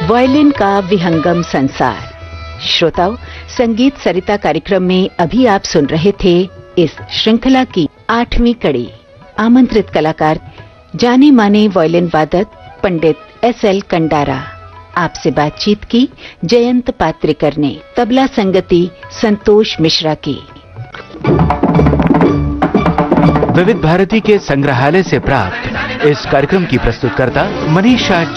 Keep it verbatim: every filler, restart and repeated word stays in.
Violin का विहंगम संसार। श्रोताओ, संगीत सरिता कार्यक्रम में अभी आप सुन रहे थे इस श्रृंखला की आठवीं कड़ी। आमंत्रित कलाकार जाने माने वायलिन वादक पंडित एस एल कंडारा। आपसे बातचीत की जयंत पात्रिकर ने। तबला संगति संतोष मिश्रा की। विविध भारती के संग्रहालय से प्राप्त इस कार्यक्रम की प्रस्तुतकर्ता मनीषा